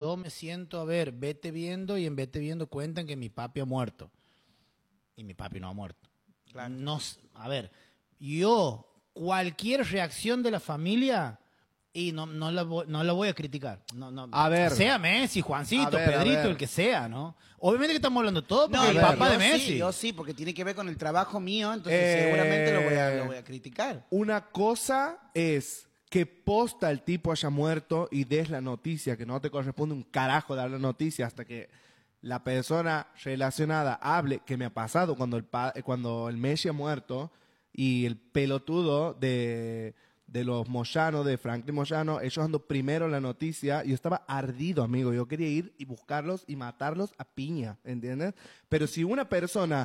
yo me siento a ver Vete Viendo y en Vete Viendo cuentan que mi papi ha muerto. Y mi papi no ha muerto. Claro. No, a ver, yo, cualquier reacción de la familia, y no la voy a criticar. A ver. Sea Messi, Juancito, A ver, Pedrito, el que sea, ¿no? Obviamente que estamos hablando todo porque No, el yo papá de sí, Messi. yo sí, porque tiene que ver con el trabajo mío, entonces seguramente lo voy a criticar. Una cosa es que posta el tipo haya muerto y des la noticia, que no te corresponde un carajo dar la noticia hasta que la persona relacionada hable, que me ha pasado cuando el Messi ha muerto y el pelotudo de los Moyano, de Franklin Moyano, ellos dando primero la noticia. Yo estaba ardido, amigo. Yo quería ir y buscarlos y matarlos a piña, ¿entiendes? Pero si una persona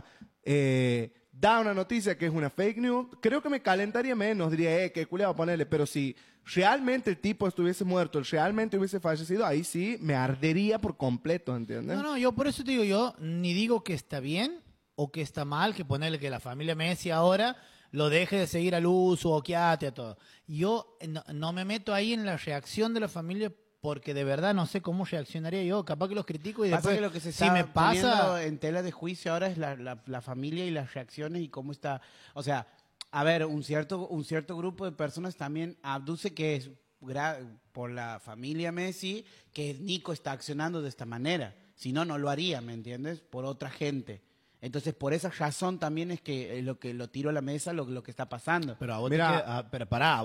da una noticia que es una fake news, creo que me calentaría menos. Diría, qué culiao ponerle. Pero si realmente el tipo estuviese muerto, realmente hubiese fallecido, ahí sí me ardería por completo, ¿entiendes? No, yo por eso te digo, yo ni digo que está bien o que está mal que ponerle que la familia Messi ahora lo deje de seguir al uso o que ate a todo. Yo no me meto ahí en la reacción de la familia porque de verdad no sé cómo reaccionaría yo. Capaz que los critico y Pasa después, que lo que se si está me pasa... poniendo en tela de juicio ahora es la familia y las reacciones y cómo está. O sea, a ver, un cierto grupo de personas también abduce que es por la familia Messi que Nico está accionando de esta manera. Si no, no lo haría, ¿me entiendes? Por otra gente. Entonces, por esa razón también es que lo tiro a la mesa lo que está pasando. Pero a vos Mira, pero pará,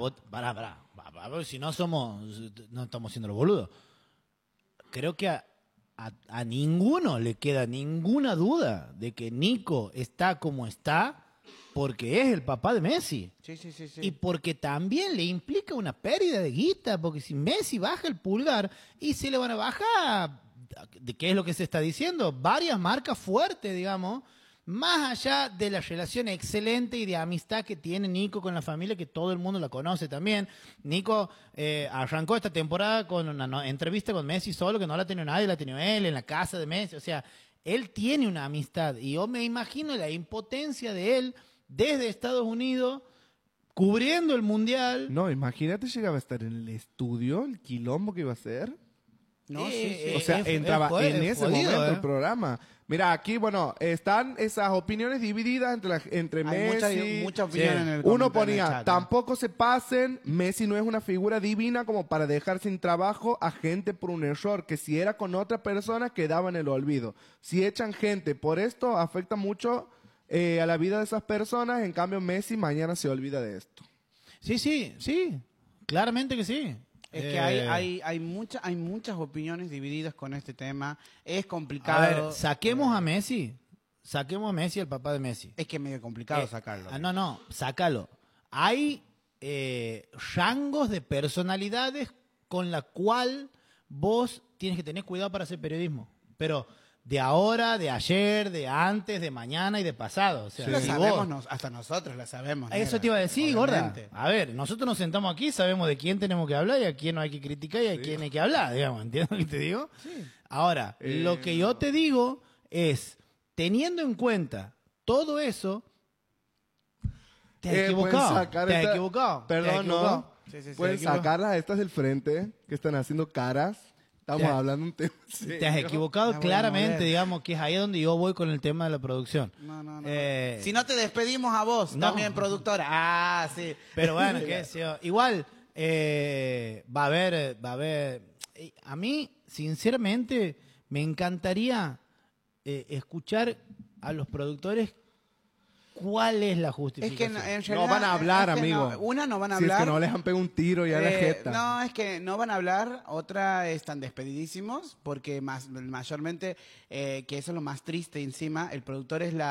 si no estamos siendo los boludos. Creo que a ninguno le queda ninguna duda de que Nico está como está porque es el papá de Messi. Sí. Y porque también le implica una pérdida de guita, porque si Messi baja el pulgar y se le van a bajar, ¿de qué es lo que se está diciendo? Varias marcas fuertes, digamos, más allá de la relación excelente y de amistad que tiene Nico con la familia, que todo el mundo la conoce también. Nico arrancó esta temporada con una entrevista con Messi solo, que no la ha tenido nadie, la ha tenido él, en la casa de Messi. O sea, él tiene una amistad y yo me imagino la impotencia de él desde Estados Unidos, cubriendo el Mundial. No, imagínate, llegaba a estar en el estudio, el quilombo que iba a ser. No, O sea, entraba en ese momento el programa. Mira, aquí, bueno, están esas opiniones divididas entre Messi. Hay mucha opinión en el Uno comentario, en el ponía, chat, tampoco se pasen, Messi no es una figura divina como para dejar sin trabajo a gente por un error, que si era con otra persona quedaba en el olvido. Si echan gente por esto, afecta mucho a la vida de esas personas, en cambio Messi mañana se olvida de esto. Sí, claramente que sí. Es que hay muchas opiniones divididas con este tema. Es complicado. A ver, saquemos a Messi, el papá de Messi. Es que es medio complicado sacarlo. No, sácalo. Hay rangos de personalidades con la cual vos tienes que tener cuidado para hacer periodismo. Pero de ahora, de ayer, de antes, de mañana y de pasado. O sea, La si sabemos, vos- hasta nosotros la sabemos. Eso negra, te iba a decir, gorda. obviamente. A ver, nosotros nos sentamos aquí, sabemos de quién tenemos que hablar y a quién no hay que criticar y a quién hay que hablar, digamos, ¿entiendes lo que te digo? Ahora, lo que yo te digo es, teniendo en cuenta todo eso, te has equivocado. Perdón, no. Sí, Pueden sacarlas estas del frente, que están haciendo caras. Estamos Te- hablando un tema Te has equivocado La voy a claramente, mover. digamos, que es ahí donde yo voy con el tema de la producción. No. Eh, Si no te despedimos a vos, no. también productora. Ah, sí. Pero bueno, qué sé yo. Igual va a haber. A mí, sinceramente, me encantaría escuchar a los productores cuál es la Es que justificación. en realidad, No van a hablar, es que amigo. no van a Si hablar. es que no les han pegado un tiro ya en la jeta. No, es que no van a hablar. Otra están despedidísimos porque mayormente, que eso es lo más triste encima, el productor es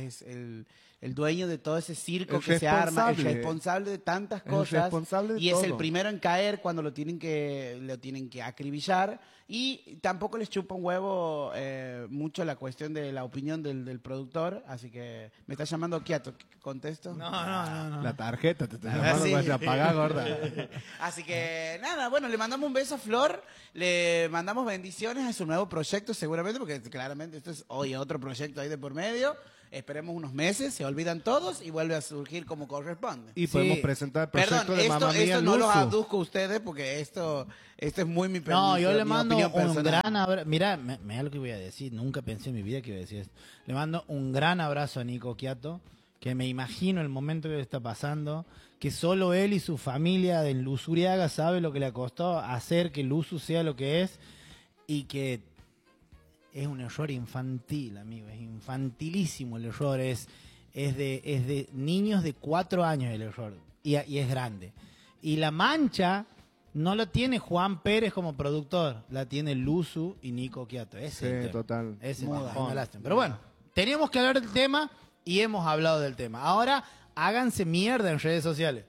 el dueño de todo ese circo El que se arma, el responsable. responsable de tantas El cosas responsable de y es el todo. primero en caer cuando lo tienen que acribillar y tampoco les chupa un huevo mucho la cuestión de la opinión del productor, así que me está llamando Kiato, ¿contesto? No. La tarjeta te está ver, llamando, sí. vaya a pagar, gorda. Así que nada, bueno, le mandamos un beso a Flor, le mandamos bendiciones a su nuevo proyecto seguramente, porque claramente esto es hoy otro proyecto ahí de por medio. esperemos unos meses, se olvidan todos y vuelve a surgir como corresponde. Y Sí. podemos presentar el proyecto Perdón, de Mamma Mía esto no lo Luzu. aduzco a ustedes porque esto es muy mi No, yo le mi mando opinión un personal. gran abrazo. Mira, mira lo que voy a decir. Nunca pensé en mi vida que iba a decir esto. Le mando un gran abrazo a Nico Quiato, que me imagino el momento que le está pasando, que solo él y su familia de Luzuriaga sabe lo que le costó hacer que Luzu sea lo que es y que es un error infantil, amigo. Es infantilísimo el error. Es de niños de 4 años el error. Y es grande. Y la mancha no lo tiene Juan Pérez como productor, la tiene Luzu y Nico Quiato. Ese Sí, es el tema. total. Ese es Muy el tema, bueno. una lástima. Pero bueno, teníamos que hablar del tema y hemos hablado del tema. Ahora háganse mierda en redes sociales.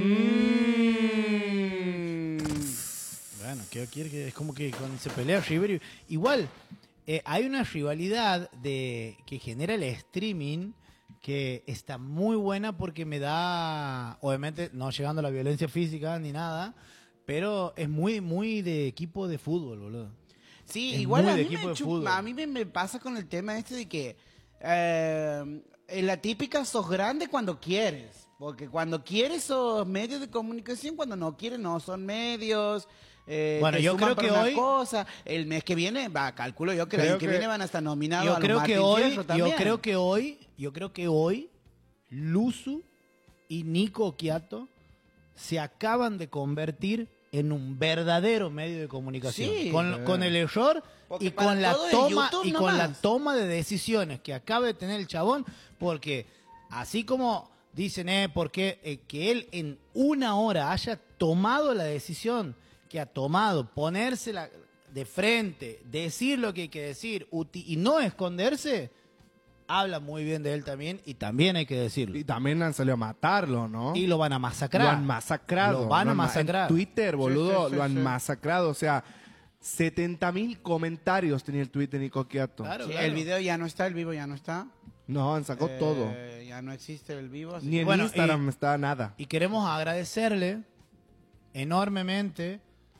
Bueno, ¿qué quiere que es como que cuando se pelea River y- igual hay una rivalidad que genera el streaming que está muy buena porque me da, obviamente no llegando a la violencia física ni nada, pero es muy de equipo de fútbol, boludo. Sí, Es igual muy a de mí, equipo de me, fútbol. a mí me pasa con el tema este de que en la típica sos grande cuando quieres, porque cuando quieres sos medios de comunicación, cuando no quieres no son medios. Bueno, te yo suman creo para que una hoy- cosa. El mes que viene, calculo yo que el Creo año que que- viene van a estar nominados Yo a los creo que Martín hoy, Fierro también. yo creo que hoy Luzu y Nico Quiato se acaban de convertir en un verdadero medio de comunicación. Sí. Con el error Porque y para con la todo es toma YouTube y con la nomás. toma de decisiones que acaba de tener el chabón, porque así como dicen, porque que él en 1 hora haya tomado la decisión que ha tomado, ponérsela de frente, decir lo que hay que decir y no esconderse, habla muy bien de él también y también hay que decirlo. Y también han salido a matarlo, ¿no? Y lo van a masacrar. Lo han masacrado. Lo van a En masacrar. Twitter, boludo, Sí, sí, lo han sí. masacrado. O sea, 70.000 comentarios tenía el tweet de Nico Quiato. Claro, Sí, claro. el video ya no está, el vivo ya no está. No, han sacado todo. Ya no existe el vivo. así Ni que- en bueno, Instagram está nada. Y queremos agradecerle enormemente,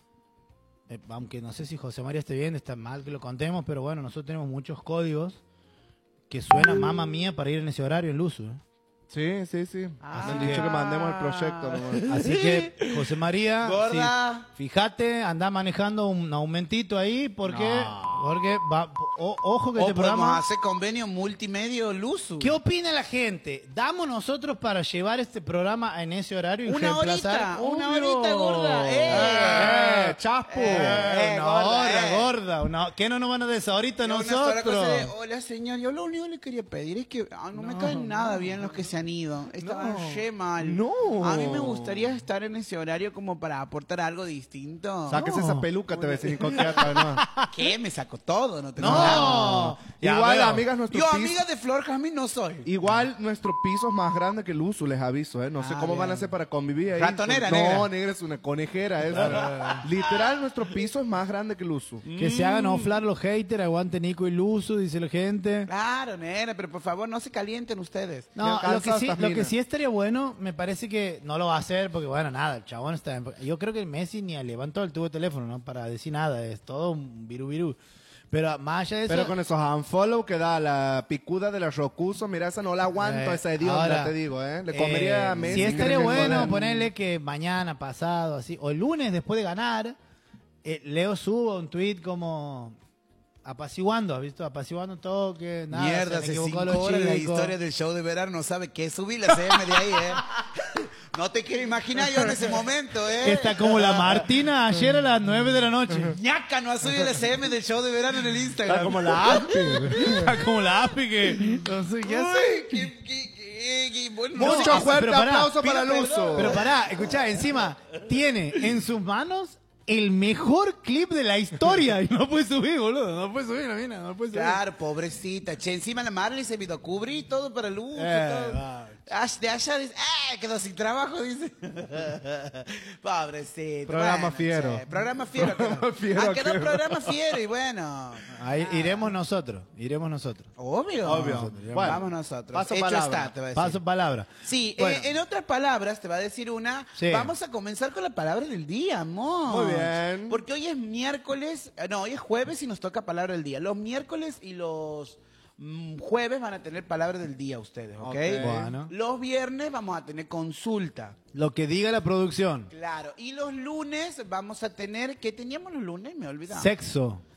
aunque no sé si José María esté bien, está mal que lo contemos, pero bueno, nosotros tenemos muchos códigos que suenan mamá mía para ir en ese horario en Luzu. Sí, sí, sí. Ah. Me han dicho que mandemos el proyecto nomás. Así que, José María, Gorda. sí, fíjate, anda manejando un aumentito ahí porque ojo que O este podemos programa... hacer convenio multimedio Luzu. ¿Qué opina la gente? ¿Damos nosotros para llevar este programa en ese horario y Una reemplazar? horita, Obvio. gorda. ¡Chapo! Una gorda, hora, gorda. ¿Qué no nos van a decir ahorita Una sola cosa de, nosotros? hola señor, yo lo único que le quería pedir es que no me caen nada bien los que se han ido. Estaban re mal. No. A mí me gustaría estar en ese horario como para aportar algo distinto. Sáquese esa peluca, te voy a decir Nico Quiato, ¿no? ¿Qué? Me saco todo, no tengo No. nada. Ya, Igual, pero- amigas, nuestro Yo piso... amiga de Flor Jazmín no soy. Igual nuestro piso es más grande que el uso, les aviso, ¿eh? No sé Ah, cómo van a bien. hacer para convivir ahí. Ratonera, No, negra. negra es una conejera esa. Literal, nuestro piso es más grande que el uso. Que se hagan oflar los haters, aguante Nico y Luzu, dice la gente. Claro, nena, pero por favor no se calienten ustedes. No, Me lo que, alcanza sí, estas lo que minas. sí estaría bueno, me parece que no lo va a hacer porque, bueno, nada, el chabón está... Yo creo que Messi ni levantó el tubo de teléfono, ¿no? Para decir nada, es todo un virú. Pero más allá de eso... Pero con esos unfollow que da la picuda de la Rocuso, mira, esa no la aguanto, esa hedionda, ahora, te digo, ¿eh? Le comería a Messi. Si estaría que me bueno jodan. ponerle que mañana, pasado, así, o el lunes después de ganar, Leo suba un tweet como apaciguando, ¿has visto? Apaciguando todo, que nada, Mierda, se hace me 5 equivocó los horas la chicos. historia del show de verano no sabe qué subir la CM de ahí, No te quiero imaginar yo en ese momento, Está como la Martina ayer a las 9 de la noche. Ñaca no ha subido la CM del show de verano en el Instagram. Está como la ASPI. Está como la API que... No sé qué hace. Uy, bueno, no Mucho sé, fuerte pero pará, aplauso para el pido uso. Pero pará, escuchá, encima tiene en sus manos el mejor clip de la historia y no puede subir, boludo. No puede subir la mina, no puede subir. Claro, pobrecita. Che, encima la Marley se videocubrí todo para el uso. Va. De allá dice, quedó sin trabajo, dice. Pobrecito. Programa fiero. Che, programa fiero. Programa fiero, quedó qué- programa fiero y bueno. Ahí iremos nosotros, Obvio. Obvio. Bueno, Vamos nosotros. paso Hecho palabra. está, te va a decir. Paso palabra. Sí, Bueno. en otras palabras, te va a decir una. Sí. Vamos a comenzar con la palabra del día, amor. Muy bien. Porque hoy es miércoles, no, hoy es jueves y nos toca palabra del día. Los miércoles y los Jueves van a tener palabra del día ustedes, ¿ok? Ok. Bueno. Los viernes vamos a tener consulta. Lo que diga la producción. Claro. Y los lunes vamos a tener... ¿Qué teníamos los lunes? Me he olvidado. Sexo.